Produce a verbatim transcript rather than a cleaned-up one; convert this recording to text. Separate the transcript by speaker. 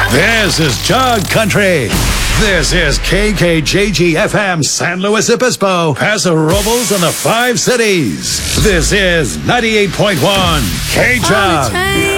Speaker 1: This is Chug Country. This is K K J G F M San Luis Obispo, Paso Robles, and the Five Cities. This is ninety-eight point one K-Chug.